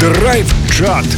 Драйв-чат.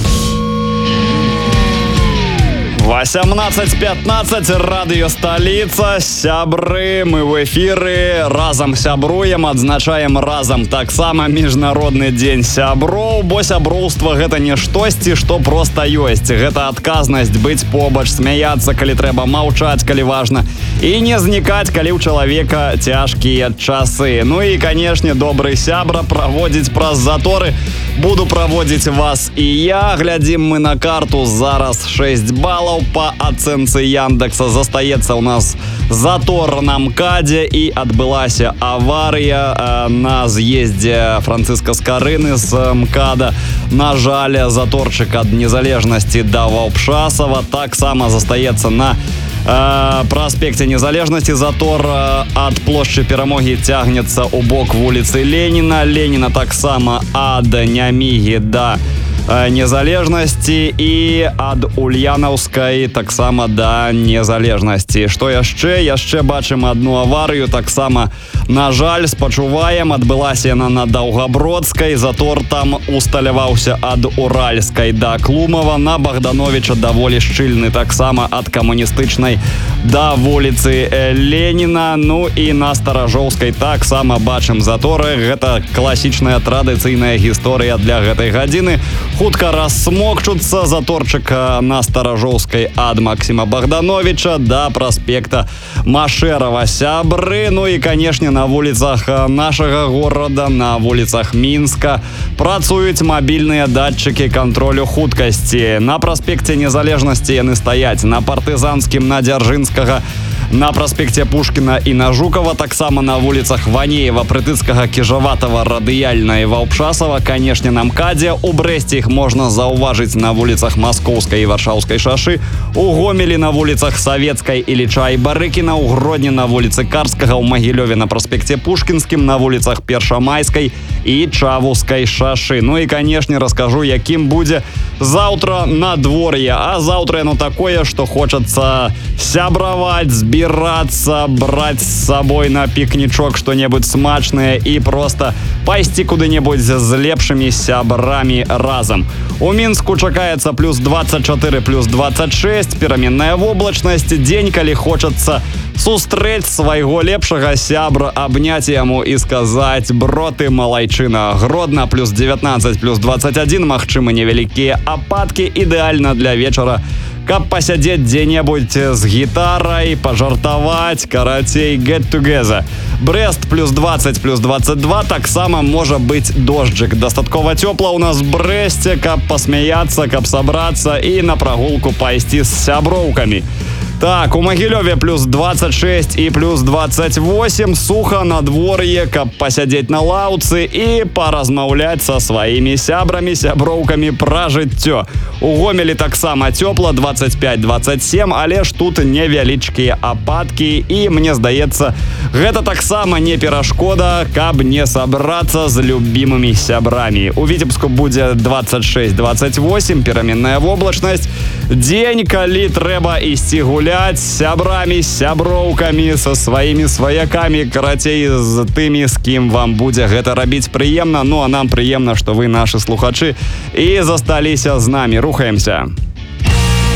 18:15, радыё сталіца, сябры, мы в эфіры, разам сябруем, адзначаем разам таксама міжнародны дзень сяброў, бо сяброўства гэта не штосьці, што проста ёсць. Гэта адказнасць быць побач, смяяцца, калі трэба, маўчаць, калі важна, і не знікаць, калі ў чалавека цяжкія часы. Ну і, канешне, добры сябра, праводзіць праз заторы буду праводзіць вас і я. Глядзім мы на карту, зараз 6 балаў по ацэнцы Яндекса. Застаецца ў нас затор на МКАДе і адбылася аварыя на з'ездзе Францыска Скарыны з МКАДа. На жаль, заторчык ад Незалежнасці да Ваўпшасава. Таксама застаецца на праспекце Незалежнасці затор ад плошчы Перамогі цягнецца ў бок вуліцы Леніна. Леніна таксама ад Нямігі да Незалежнасці і ад Ульянаўскай таксама да Незалежнасці. Што яшчэ? Яшчэ бачым адну аварыю, таксама, на жаль, спачуваем. Адбылася яна на Даўгабродскай. Затор там усталяваўся ад Уральскай да Клумава. На Богдановича даволі шчыльны, таксама ад Камуністычнай да вуліцы Леніна. Ну і на Старажоўскай таксама бачым заторы. Гэта класічная традыцыйная гісторыя для гэтай гадзіны. Хутка рассмокчуцца. Заторчык на Старажоўскай ад Максіма Богдановича да праспекта Машэрава, сябры. Ну і, канешне, на вуліцах нашага горада, на вуліцах Мінска працуюць мабільныя датчыкі кантролю хуткасці. На праспекце Незалежнасці яны стаяць, на Партызанскім, на Дзяржынскага, на праспекце Пушкіна і на Жукава, таксама на вуліцах Ванеева, Прытыцкага, Кіжаватава, Радыяльна і Ваўпшасава. Канешне, на МКАДе. У Брэсце іх можна заўважыць на вуліцах Маскоўскай і Варшаўскай шашы, у Гомелі на вуліцах Савецкай, Іліча і Барыкіна, у Гродні на вуліцы Карскага, у Магілёве на праспекце Пушкінскім, на вуліцах Першамайскай і Чавускай шашы. Ну і, канешне, раскажу, якім будзе заўтра надвор'е. А заўтра яно такое, што хочацца сябраваць, збірацца, браць з сабой на пікнічок што-небудзь смачнае і проста пайсці куды-небудзь з лепшымі сябрамі разам. У Мінску чакаецца плюс 24, плюс 26, пераменная воблачнасць. Дзень, калі хочацца сустрэць свайго лепшага сябра, абняць яму і сказаць: бро, ты малайчына. Гродна плюс 19, плюс 21, магчымы невялікія ападкі, ідэальна для вечара, каб пасядзець дзе-небудзь з гітарай, пажартаваць, карацей, get together. Брэст плюс 20, плюс 22, таксама можа быць дожджык. Дастаткова цёпла ў нас в Брэсце, каб пасмяяцца, каб сабрацца і на прагулку пайсці з сяброўкамі. Так, у Магілёве плюс 26 і плюс 28, суха надвор'е, каб пасядзець на лаўцы і паразмаўляць са сваімі сябрамі, сяброўкамі пра жыццё. У Гомелі таксама цёпла, 25-27, але ж тут невялічкія ападкі і, мне здаецца, гэта таксама не перашкода, каб не сабрацца з любімымі сябрамі. У Віцебску будзе 26-28, пераменная воблачнасць. Дзень, калі трэба ісці гуляць з сябрамі, сяброўкамі, са сваімі сваякамі, карацей, з тымі, з кім вам будзе гэта рабіць прыемна. Ну а нам прыемна, што вы, нашы слухачы, і засталіся з намі. Рухаемся.